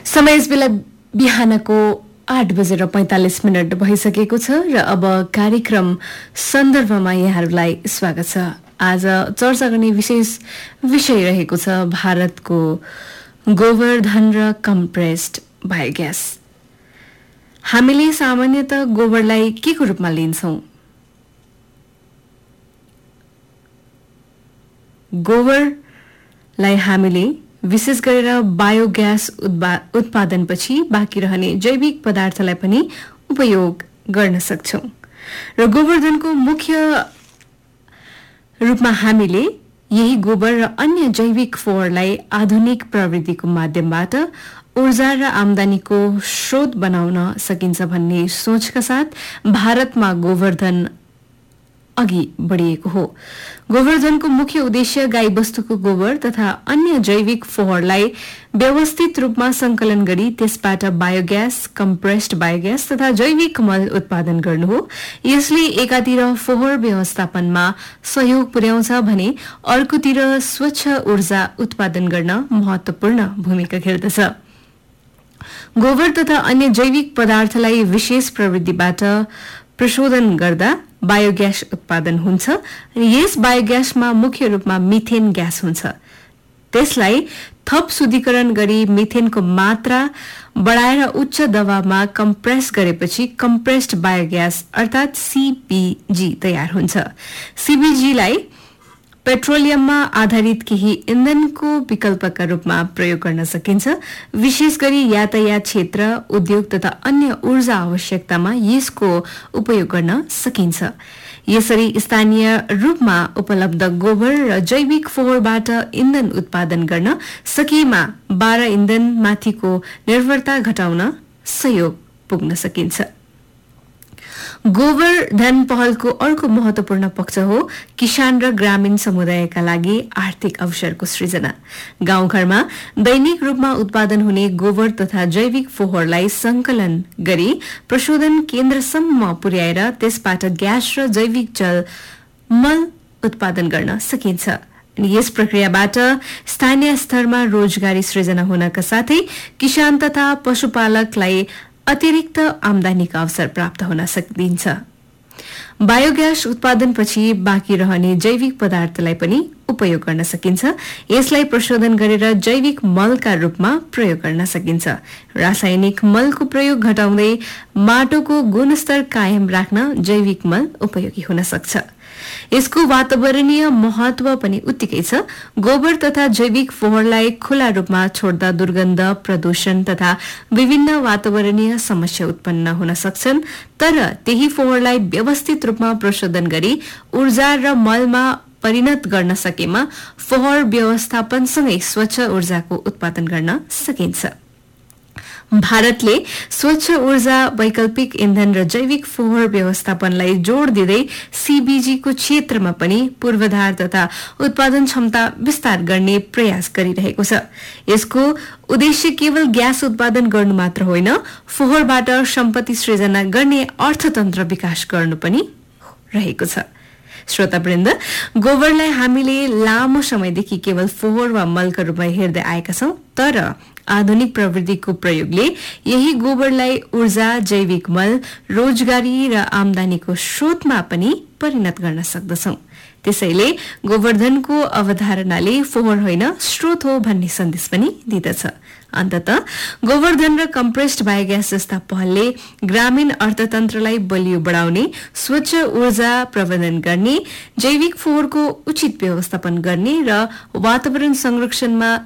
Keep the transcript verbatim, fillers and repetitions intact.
समय यस बेला बिहानको आठ बजेर पैंतालिस मिनट भइसकेको छ र अब कार्यक्रम सन्दर्भमा यहाँहरूलाई स्वागत छ। आज चर्चा गर्ने विशेष विषय रहेको छ भारतको गोवर्धन र कम्प्रेस्ड बायोग्यास। हामीले सामान्यतः गोबरलाई के को रूपमा लिन्छौं? गोबरलाई हामीले विशेष गरेर बायोग्यास उत्पादनपछि बाँकी रहने जैविक पदार्थलाई पनि उपयोग गर्न सक्छौं र गोवर्धनको मुख्य रूपमा हामीले यही गोबर र अन्य जैविक फोहोरलाई आधुनिक प्रविधिको माध्यमबाट ऊर्जा र आमदानीको स्रोत बनाउन सकिन्छ भन्ने सोचका साथ भारतमा गोवर्धन अघि बढिएको हो। गोवर्धनको मुख्य उद्देश्य गाई वस्तुको गोबर तथा अन्य जैविक फोहोरलाई व्यवस्थित रूपमा संकलन गरी त्यसबाट बायोग्यास, कम्प्रेस्ड बायोग्यास तथा जैविक मल उत्पादन गर्नु हो। यसले एकातिर फोहोर व्यवस्थापनमा सहयोग पुर्याउँछ भने अर्कोतिर स्वच्छ ऊर्जा उत्पादन गर्न महत्वपूर्ण भूमिका खेल्दछ। गोबर तथा अन्य जैविक पदार्थलाई विशेष प्रविधिबाट प्रशोधन गर्दा बायोग्यास उत्पादन हुन्छ र यस बायोग्यासमा मुख्य रूपमा मिथेन ग्यास हुन्छ। त्यसलाई थप शुद्धिकरण गरी मिथेनको मात्रा बढाएर उच्च दबावमा कम्प्रेस गरेपछि कम्प्रेस्ड बायोग्यास अर्थात सीपीजी तयार हुन्छ। सीपीजीलाई पेट्रोलियममा आधारित केही इन्धनको विकल्पका रूपमा प्रयोग गर्न सकिन्छ। विशेष गरी यातायात क्षेत्र, उद्योग तथा अन्य ऊर्जा आवश्यकतामा यसको उपयोग गर्न सकिन्छ। यसरी स्थानीय रूपमा उपलब्ध गोबर र जैविक फोहोरबाट इन्धन उत्पादन गर्न सकिएमा बाह्र इन्धन माथिको निर्भरता घटाउन सहयोग पुग्न सकिन्छ। गोवर्धन पहलको अर्को महत्वपूर्ण पक्ष हो किसान र ग्रामीण समुदायका लागि आर्थिक अवसरको सृजना। गाउँघरमा दैनिक रूपमा उत्पादन हुने गोबर तथा जैविक फोहोरलाई संकलन गरी प्रशोधन केन्द्रसम्म पुर्याएर त्यसबाट ग्यास र जैविक जल मल उत्पादन गर्न सकिन्छ। यस प्रक्रियाबाट स्थानीय स्तरमा रोजगारी सृजना हुनका साथै किसान तथा पशुपालकलाई अतिरिक्त आमदानीका अवसर प्राप्त हुन सकिन्छ। बायोग्यास उत्पादनपछि बाँकी रहने जैविक पदार्थलाई पनि उपयोग गर्न सकिन्छ। यसलाई प्रशोधन गरेर जैविक मलका रूपमा प्रयोग गर्न सकिन्छ। रासायनिक मलको प्रयोग घटाउँदै माटोको गुणस्तर कायम राख्न जैविक मल उपयोगी हुन सक्छ। यसको वातावरणीय महत्व पनि उत्तिकै छ। गोबर तथा जैविक फोहोरलाई खुला रूपमा छोड्दा दुर्गन्ध, प्रदूषण तथा विभिन्न वातावरणीय समस्या उत्पन्न हुन सक्छन्, तर त्यही फोहोरलाई व्यवस्थित रूपमा प्रशोधन गरी ऊर्जा र मलमा परिणत गर्न सकेमा फोहोर व्यवस्थापनसँगै स्वच्छ ऊर्जाको उत्पादन गर्न सकिन्छ। भारतले स्वच्छ ऊर्जा, वैकल्पिक इन्धन र जैविक फोहोर व्यवस्थापनलाई जोड़ दिँदै सीबीजीको क्षेत्रमा पनि पूर्वाधार तथा उत्पादन क्षमता विस्तार गर्ने प्रयास गरिरहेको छ। यसको उद्देश्य केवल ग्यास उत्पादन गर्नु मात्र होइन, फोहोरबाट सम्पत्ति सृजना गर्ने अर्थतन्त्र विकास गर्नु पनि रहेको छ। श्रोतावृन्द, गोबरलाई हामीले लामो समयदेखि केवल फोहोर वा मलका रूपमा हेर्दै आएका छौं, तर आधुनिक प्रविधिको प्रयोगले यही गोबरलाई ऊर्जा, जैविक मल, रोजगारी र आमदानीको स्रोतमा पनि परिणत गर्न सक्दछौं। त्यसैले गोवर्धनको अवधारणाले फोहोर होइन स्रोत हो भन्ने सन्देश पनि दिँदछ। अन्ततः गोवर्धन र कम्प्रेस्ड बायोग्यास जस्ता पहलले ग्रामीण अर्थतन्त्रलाई बलियो बढाउने, स्वच्छ ऊर्जा प्रबन्धन गर्ने, जैविक फोहोरको उचित व्यवस्थापन गर्ने र वातावरण संरक्षणमा